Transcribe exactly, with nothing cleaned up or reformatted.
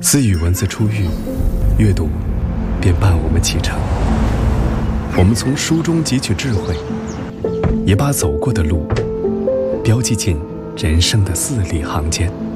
私语文字初遇，阅读便伴我们启程。我们从书中汲取智慧，也把走过的路标记进人生的字里行间。